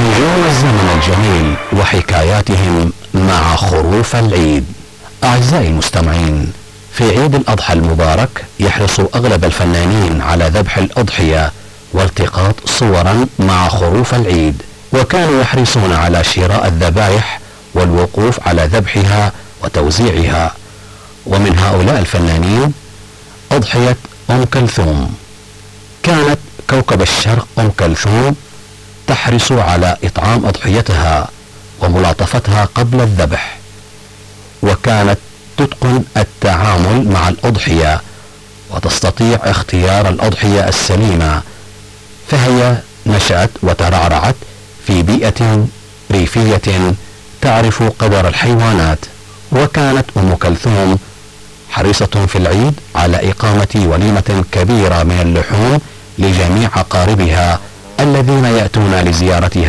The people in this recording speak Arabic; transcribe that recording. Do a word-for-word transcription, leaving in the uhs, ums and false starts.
نجوم الزمن الجميل وحكاياتهم مع خروف العيد. أعزائي المستمعين، في عيد الأضحى المبارك يحرص أغلب الفنانين على ذبح الأضحية والتقاط صورا مع خروف العيد، وكانوا يحرصون على شراء الذبائح والوقوف على ذبحها وتوزيعها. ومن هؤلاء الفنانين أضحية أم كلثوم. كانت كوكب الشرق أم كلثوم تحرص على إطعام أضحيتها وملاطفتها قبل الذبح، وكانت تتقن التعامل مع الأضحية وتستطيع اختيار الأضحية السليمة، فهي نشأت وترعرعت في بيئة ريفية تعرف قدر الحيوانات. وكانت أم كلثوم حريصة في العيد على إقامة وليمة كبيرة من اللحوم لجميع أقاربها الذين يأتون لزيارتها